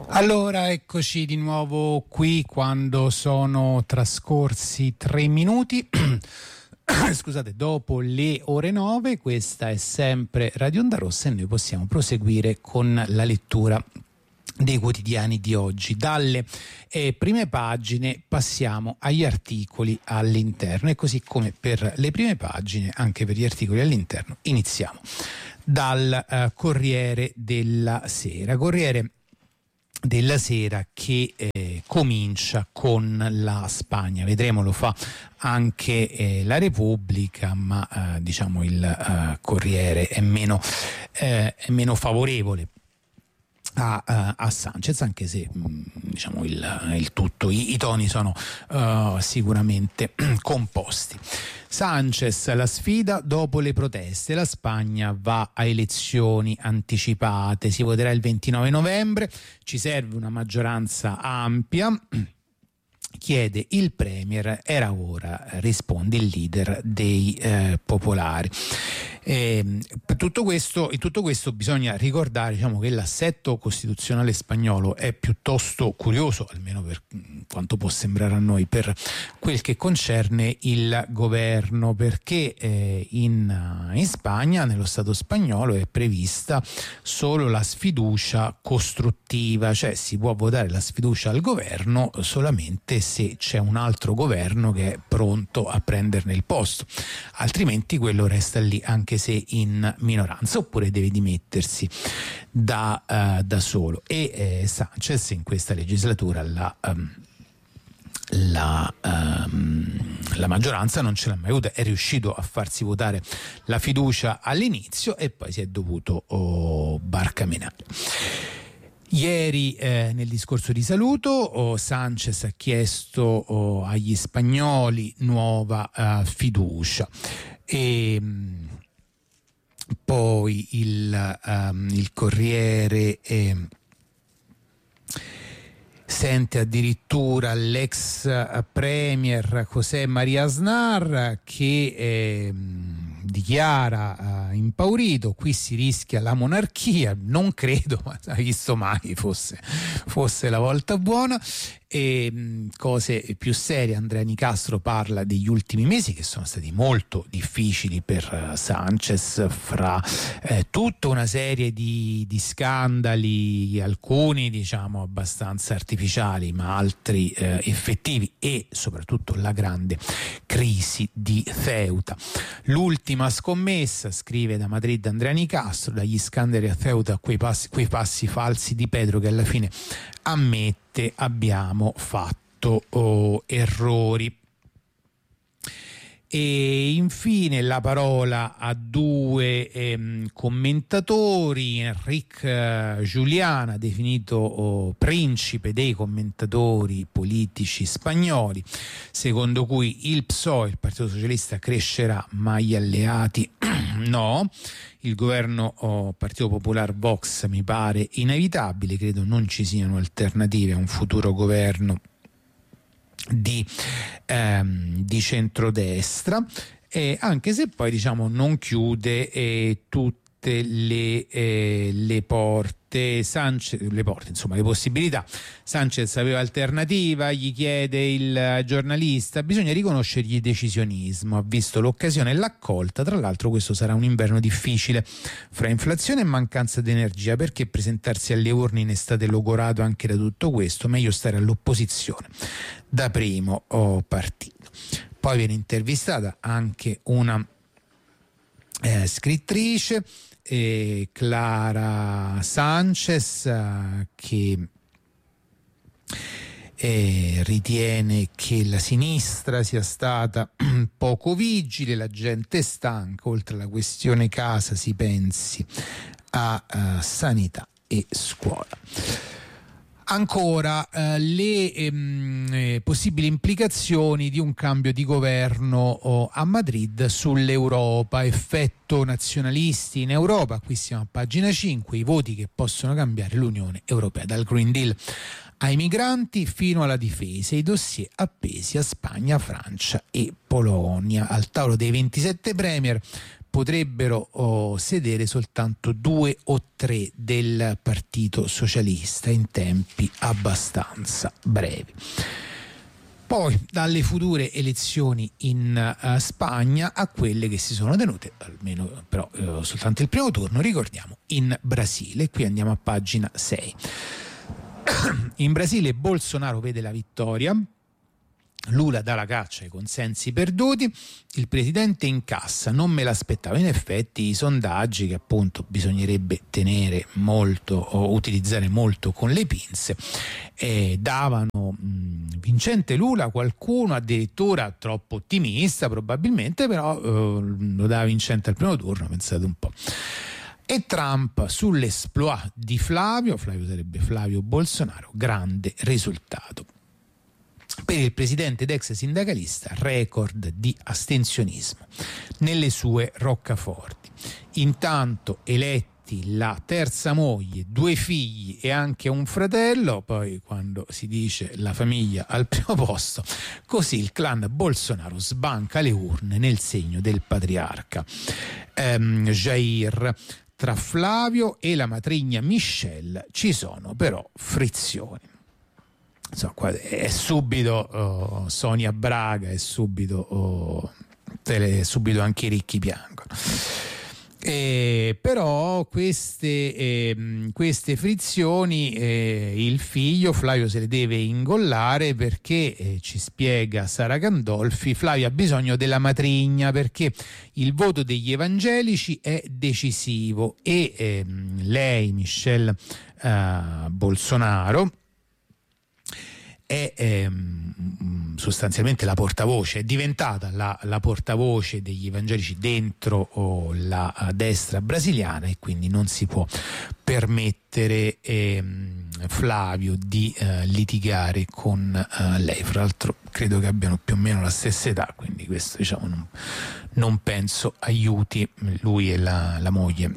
Allora, eccoci di nuovo qui quando sono trascorsi 3 minuti. Scusate, dopo le ore 9, questa è sempre Radio Onda Rossa e noi possiamo proseguire con la lettura dei quotidiani di oggi. Dalle prime pagine passiamo agli articoli all'interno e così come per le prime pagine, anche per gli articoli all'interno, iniziamo dal Corriere della Sera. Corriere della Sera che comincia con la Spagna, vedremo lo fa anche la Repubblica, ma diciamo il Corriere è meno favorevole a Sanchez, anche se diciamo il tutto, i toni sono sicuramente composti. Sanchez, la sfida dopo le proteste, la Spagna va a elezioni anticipate, si voterà il 29 novembre, ci serve una maggioranza ampia, chiede il Premier, era ora, risponde il leader dei popolari. In tutto questo bisogna ricordare, diciamo, che l'assetto costituzionale spagnolo è piuttosto curioso, almeno per quanto può sembrare a noi, per quel che concerne il governo, perché in Spagna, nello Stato spagnolo, è prevista solo la sfiducia costruttiva, cioè si può votare la sfiducia al governo solamente se c'è un altro governo che è pronto a prenderne il posto, altrimenti quello resta lì anche se in minoranza, oppure deve dimettersi da solo. E Sanchez in questa legislatura la maggioranza non ce l'ha mai avuta, è riuscito a farsi votare la fiducia all'inizio e poi si è dovuto barcamenare. Ieri nel discorso di saluto Sanchez ha chiesto agli spagnoli nuova fiducia e poi il Corriere sente addirittura l'ex premier José María Aznar che dichiara impaurito, qui si rischia la monarchia, non credo, ma hai visto mai fosse la volta buona. E cose più serie, Andrea Nicastro parla degli ultimi mesi che sono stati molto difficili per Sanchez, fra tutta una serie di scandali, alcuni diciamo abbastanza artificiali ma altri effettivi, e soprattutto la grande crisi di Ceuta. L'ultima scommessa, scrive da Madrid Andrea Nicastro, dagli scandali a Ceuta a quei passi falsi di Pedro che alla fine ammette abbiamo fatto errori. E infine la parola a due commentatori. Enric Juliana, definito principe dei commentatori politici spagnoli, secondo cui il PSOE, il Partito Socialista, crescerà ma gli alleati no. Il governo Partito Popolare Vox mi pare inevitabile, credo non ci siano alternative a un futuro governo di centrodestra, anche se poi diciamo non chiude tutte le porte. Insomma, le possibilità. Sanchez aveva alternativa, gli chiede il giornalista, bisogna riconoscergli il decisionismo, ha visto l'occasione e l'ha colta. Tra l'altro questo sarà un inverno difficile fra inflazione e mancanza di energia, perché presentarsi alle urne in estate logorato anche da tutto questo, meglio stare all'opposizione da primo partito. Poi viene intervistata anche una scrittrice, Clara Sanchez, che ritiene che la sinistra sia stata poco vigile, la gente è stanca, oltre alla questione casa si pensi a sanità e scuola. Ancora le possibili implicazioni di un cambio di governo a Madrid sull'Europa, effetto nazionalisti in Europa, qui siamo a pagina 5, i voti che possono cambiare l'Unione Europea, dal Green Deal ai migranti fino alla difesa, i dossier appesi a Spagna, Francia e Polonia. Al tavolo dei 27 premier potrebbero sedere soltanto 2 o 3 del Partito Socialista in tempi abbastanza brevi. Poi dalle future elezioni in Spagna a quelle che si sono tenute, almeno però soltanto il primo turno, ricordiamo, in Brasile. Qui andiamo a pagina 6. In Brasile Bolsonaro vede la vittoria, Lula dà la caccia ai consensi perduti, il presidente incassa, non me l'aspettavo. In effetti i sondaggi, che appunto bisognerebbe tenere molto o utilizzare molto con le pinze, davano vincente Lula, qualcuno addirittura troppo ottimista probabilmente, però lo dava vincente al primo turno, pensate un po'. E Trump sull'esploit di Flavio sarebbe Flavio Bolsonaro, grande risultato. Per il presidente ed ex sindacalista, record di astensionismo nelle sue roccaforti. Intanto eletti la terza moglie, 2 figli e anche un fratello, poi quando si dice la famiglia al primo posto, così il clan Bolsonaro sbanca le urne nel segno del patriarca Jair. Tra Flavio e la matrigna Michelle ci sono però frizioni. Insomma, è subito Sonia Braga, è subito anche i ricchi piangono. Però queste frizioni il figlio Flavio se le deve ingollare, perché ci spiega Sara Gandolfi, Flavio ha bisogno della matrigna perché il voto degli evangelici è decisivo e lei, Michelle Bolsonaro, è sostanzialmente la portavoce, è diventata la portavoce degli evangelici dentro la destra brasiliana, e quindi non si può permettere Flavio di litigare con lei. Fra l'altro credo che abbiano più o meno la stessa età, quindi questo non penso aiuti lui e la moglie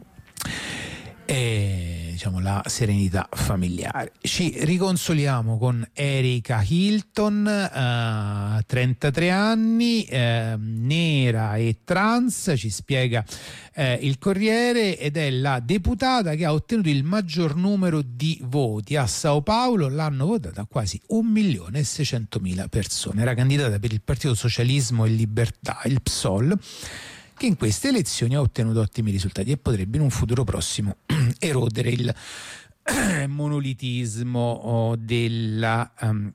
la serenità familiare. Ci riconsoliamo con Erika Hilton, 33 anni, nera e trans, ci spiega il Corriere, ed è la deputata che ha ottenuto il maggior numero di voti. A Sao Paulo l'hanno votata quasi 1.600.000 persone. Era candidata per il Partito Socialismo e Libertà, il PSOL, che in queste elezioni ha ottenuto ottimi risultati e potrebbe in un futuro prossimo erodere il monolitismo della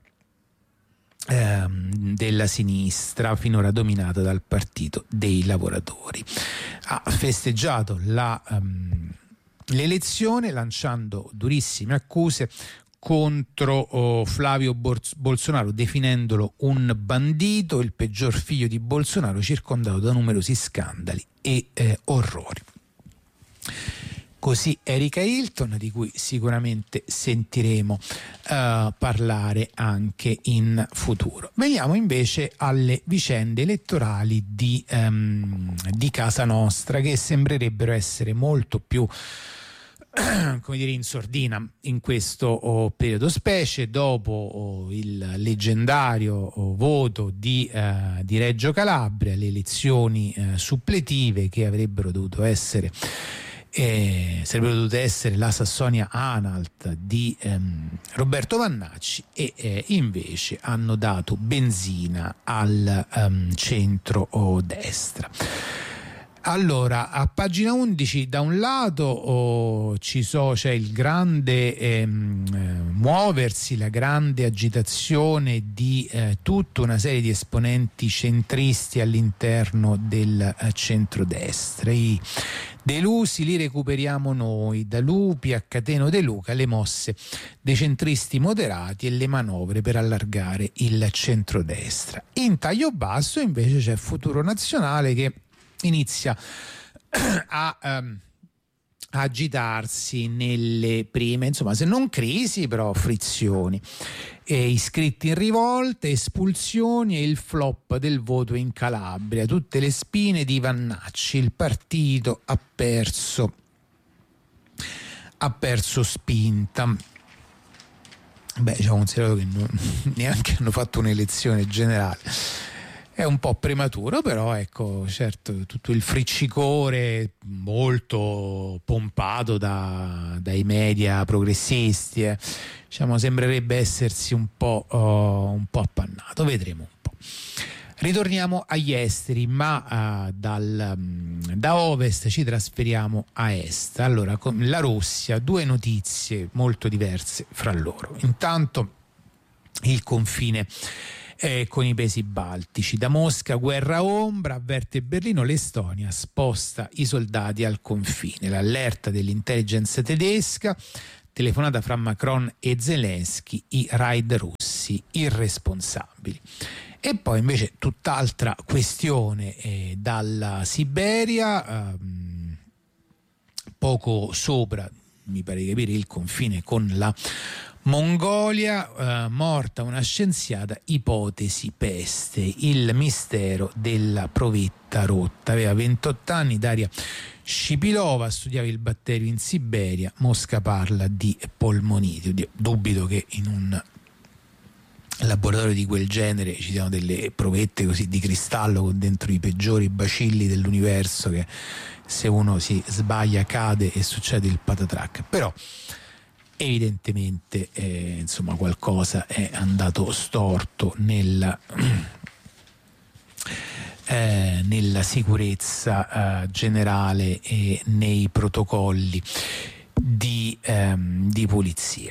sinistra finora dominata dal Partito dei Lavoratori. Ha festeggiato l'elezione lanciando durissime accuse contro Flavio Bolsonaro, definendolo un bandito, il peggior figlio di Bolsonaro, circondato da numerosi scandali e orrori. Così Erika Hilton, di cui sicuramente sentiremo parlare anche in futuro. Veniamo invece alle vicende elettorali di Casa Nostra, che sembrerebbero essere molto più in sordina in questo periodo, specie dopo il leggendario voto di Reggio Calabria, le elezioni suppletive che sarebbero dovute essere la Sassonia-Anhalt di Roberto Vannacci, e invece hanno dato benzina al centro-destra. Allora, a pagina 11 da un lato c'è il grande muoversi, la grande agitazione di tutta una serie di esponenti centristi all'interno del centrodestra. I delusi li recuperiamo noi, da Lupi a Cateno De Luca, le mosse dei centristi moderati e le manovre per allargare il centrodestra. In taglio basso invece c'è Futuro Nazionale, che inizia a agitarsi nelle prime, insomma, se non crisi, però frizioni. Iscritti in rivolta, espulsioni e il flop del voto in Calabria, tutte le spine di Vannacci. Il partito ha perso spinta. Considerato che neanche hanno fatto un'elezione generale. È un po' prematuro, però ecco, certo, tutto il friccicore molto pompato dai media progressisti, diciamo, sembrerebbe essersi un po' appannato. Vedremo un po'. Ritorniamo agli esteri, ma da ovest ci trasferiamo a est. Allora, con la Russia, due notizie molto diverse fra loro. Intanto il confine con i paesi baltici. Da Mosca guerra ombra, avverte Berlino, l'Estonia sposta i soldati al confine. L'allerta dell'intelligence tedesca, telefonata fra Macron e Zelensky, i raid russi irresponsabili. E poi invece tutt'altra questione dalla Siberia, poco sopra, mi pare di capire, il confine con la Mongolia, morta una scienziata, ipotesi peste, il mistero della provetta rotta. Aveva 28 anni, Daria Scipilova, studiava il batterio in Siberia. Mosca parla di polmonite. Oddio, dubito che in un laboratorio di quel genere ci siano delle provette così di cristallo con dentro i peggiori bacilli dell'universo, che se uno si sbaglia cade e succede il patatrac. Però evidentemente insomma qualcosa è andato storto nella sicurezza generale e nei protocolli di polizia.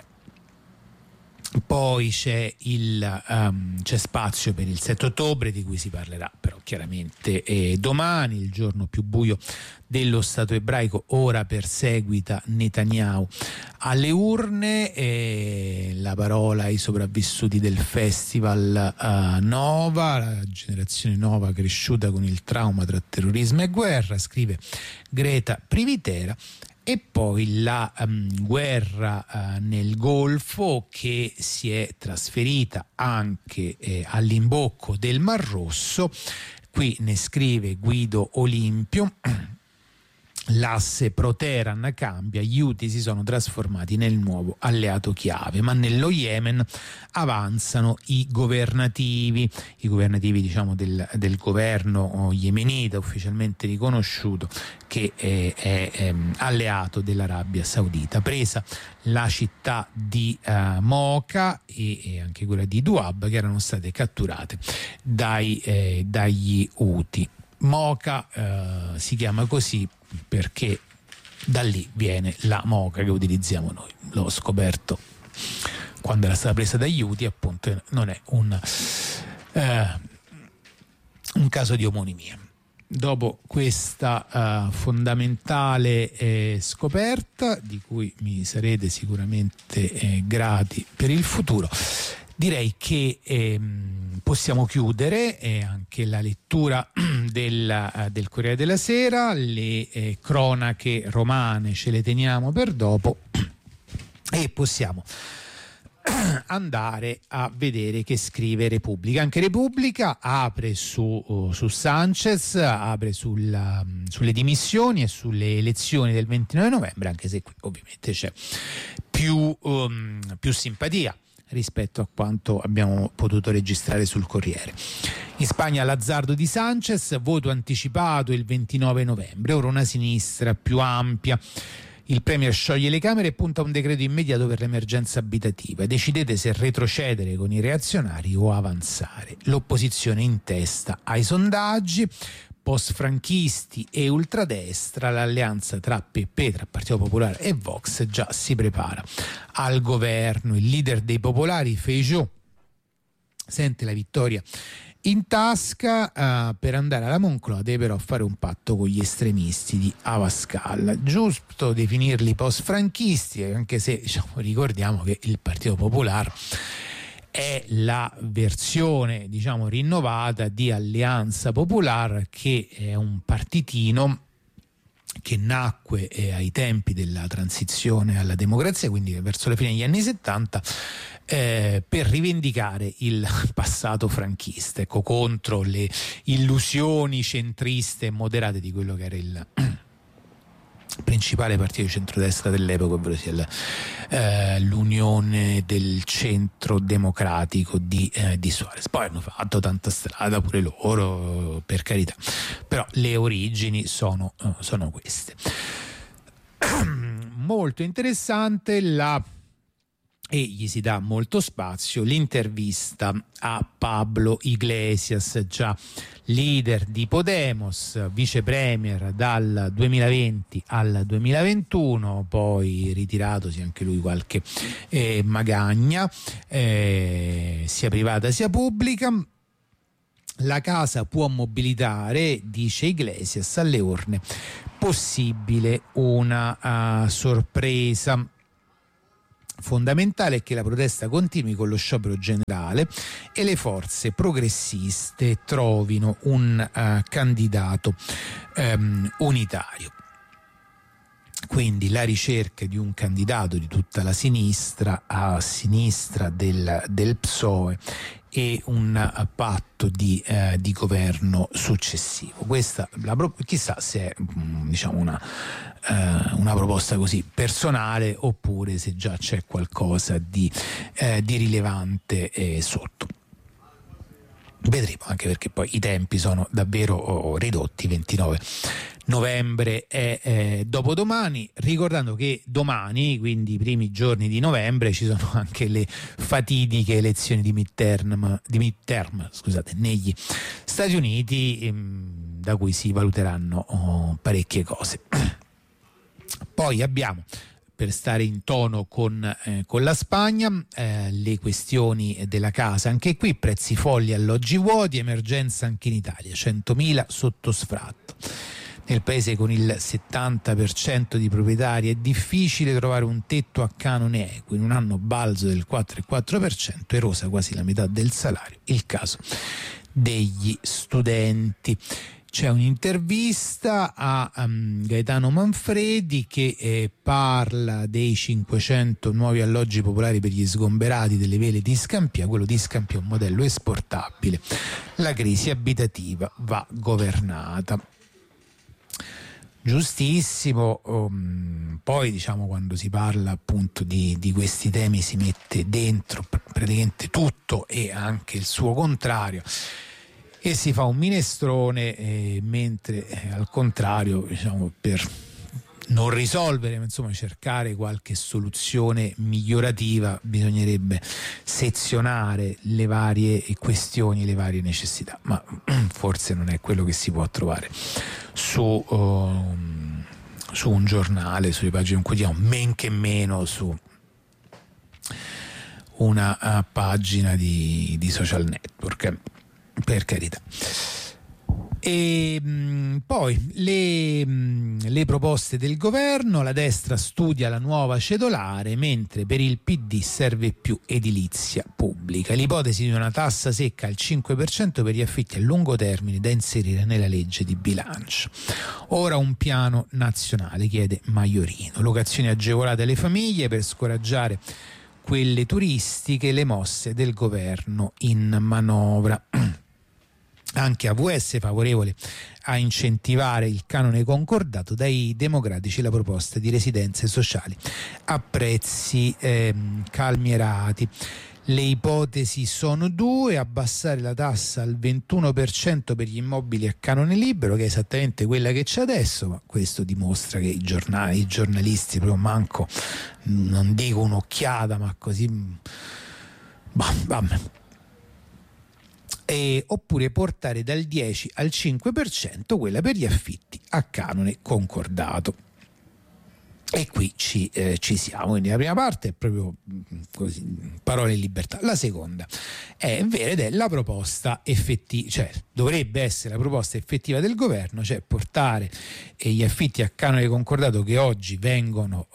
Poi c'è spazio per il 7 ottobre, di cui si parlerà però chiaramente domani, il giorno più buio dello Stato ebraico. Ora perseguita Netanyahu alle urne, la parola ai sopravvissuti del festival Nova, la generazione Nova cresciuta con il trauma tra terrorismo e guerra, scrive Greta Privitera. E poi la guerra nel Golfo, che si è trasferita anche all'imbocco del Mar Rosso. Qui ne scrive Guido Olimpio. L'asse pro-Teheran cambia, gli Houthi si sono trasformati nel nuovo alleato chiave, ma nello Yemen avanzano i governativi diciamo del governo yemenita ufficialmente riconosciuto, che è alleato dell'Arabia Saudita. Presa la città di Mocha e anche quella di Duab, che erano state catturate dagli Houthi. Mocha si chiama così perché da lì viene la moca che utilizziamo noi. L'ho scoperto quando era stata presa dagli Houthi, appunto non è un caso di omonimia. Dopo questa fondamentale scoperta, di cui mi sarete sicuramente grati per il futuro, direi che possiamo chiudere anche la lettura del Corriere della Sera. Le cronache romane ce le teniamo per dopo e possiamo andare a vedere che scrive Repubblica. Anche Repubblica apre su Sanchez, apre sulle dimissioni e sulle elezioni del 29 novembre, anche se qui ovviamente c'è più simpatia rispetto a quanto abbiamo potuto registrare sul Corriere. In Spagna l'azzardo di Sanchez, voto anticipato il 29 novembre, ora una sinistra più ampia. Il Premier scioglie le Camere e punta a un decreto immediato per l'emergenza abitativa. Decidete se retrocedere con i reazionari o avanzare. L'opposizione in testa ai sondaggi. Post-franchisti e ultradestra, l'alleanza tra PP, tra Partito Popolare e Vox, già si prepara al governo. Il leader dei popolari, Feijóo, sente la vittoria in tasca, per andare alla Moncloa deve però fare un patto con gli estremisti di Abascal. Giusto definirli post-franchisti, anche se ricordiamo che il Partito Popolare è la versione rinnovata di Alleanza Popolare, che è un partitino che nacque ai tempi della transizione alla democrazia, quindi verso la fine degli anni 70, per rivendicare il passato franchista, contro le illusioni centriste e moderate di quello che era principale partito di centrodestra dell'epoca, ovvero sia l'Unione del Centro Democratico di Suarez. Poi hanno fatto tanta strada pure loro, per carità, però le origini sono queste. Molto interessante e gli si dà molto spazio l'intervista a Pablo Iglesias, già leader di Podemos, vice premier dal 2020 al 2021, poi ritiratosi anche lui qualche magagna, sia privata sia pubblica. La casa può mobilitare, dice Iglesias, alle urne. Possibile una sorpresa. Fondamentale è che la protesta continui con lo sciopero generale e le forze progressiste trovino un candidato unitario. Quindi la ricerca di un candidato di tutta la sinistra a sinistra del PSOE e un patto di governo successivo. Questa chissà se è una proposta così personale oppure se già c'è qualcosa di rilevante sotto. Vedremo, anche perché poi i tempi sono davvero ridotti. 29 novembre è dopodomani, ricordando che domani, quindi i primi giorni di novembre, ci sono anche le fatidiche elezioni di midterm negli Stati Uniti, da cui si valuteranno parecchie cose. Poi abbiamo, per stare in tono con la Spagna, le questioni della casa. Anche qui prezzi folli, alloggi vuoti, emergenza anche in Italia, 100.000 sotto sfratto. Nel paese con il 70% di proprietari è difficile trovare un tetto a canone equo. In un anno balzo del 4,4%, erosa quasi la metà del salario. Il caso degli studenti. C'è un'intervista a Gaetano Manfredi che parla dei 500 nuovi alloggi popolari per gli sgomberati delle vele di Scampia. Quello di Scampia è un modello esportabile. La crisi abitativa va governata. Giustissimo. Poi diciamo, quando si parla appunto di questi temi si mette dentro praticamente tutto e anche il suo contrario e si fa un minestrone, mentre al contrario, diciamo, per non risolvere, ma insomma cercare qualche soluzione migliorativa, bisognerebbe sezionare le varie questioni, le varie necessità, ma forse non è quello che si può trovare su un giornale, sulle pagine di un quotidiano, men che meno su una pagina di social network, per carità. E poi le proposte del governo: la destra studia la nuova cedolare, mentre per il PD serve più edilizia pubblica. L'ipotesi di una tassa secca al 5% per gli affitti a lungo termine da inserire nella legge di bilancio. Ora un piano nazionale, chiede Maiorino. Locazioni agevolate alle famiglie per scoraggiare quelle turistiche, le mosse del governo in manovra. Anche AVS favorevole a incentivare il canone concordato dai democratici, la proposta di residenze sociali a prezzi calmierati. Le ipotesi sono due: abbassare la tassa al 21% per gli immobili a canone libero, che è esattamente quella che c'è adesso, ma questo dimostra che i giornalisti proprio manco, non dico un'occhiata, ma così vabbè. Oppure portare dal 10 al 5% quella per gli affitti a canone concordato. E qui ci siamo. Quindi la prima parte è proprio così, parole in libertà. La seconda è vera ed è la proposta effettiva, cioè dovrebbe essere la proposta effettiva del governo, cioè portare gli affitti a canone concordato che oggi vengono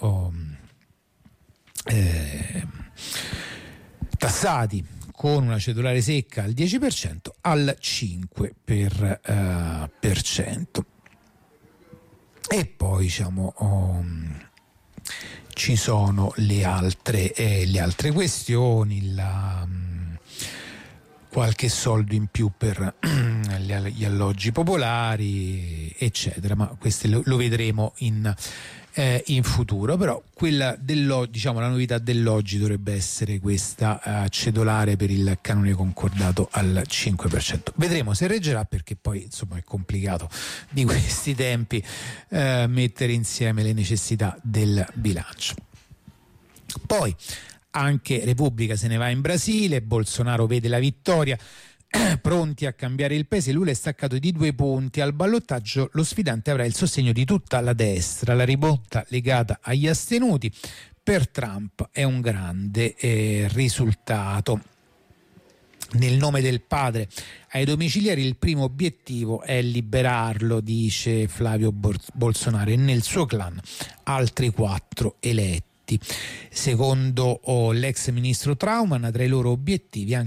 tassati con una cedolare secca al 10% al 5%. E poi diciamo ci sono le altre questioni, qualche soldo in più per gli alloggi popolari, eccetera, ma questo lo vedremo in futuro. Però quella diciamo la novità dell'oggi dovrebbe essere questa cedolare per il canone concordato al 5%. Vedremo se reggerà, perché poi insomma è complicato di questi tempi mettere insieme le necessità del bilancio. Poi anche Repubblica se ne va in Brasile, Bolsonaro vede la vittoria, pronti a cambiare il paese, Lula è staccato di 2 punti, al ballottaggio lo sfidante avrà il sostegno di tutta la destra, la rimonta legata agli astenuti per Trump è un grande risultato. Nel nome del padre ai domiciliari il primo obiettivo è liberarlo, dice Flavio Bolsonaro, e nel suo clan altri 4 eletti. Secondo l'ex ministro Trauman, tra i loro obiettivi anche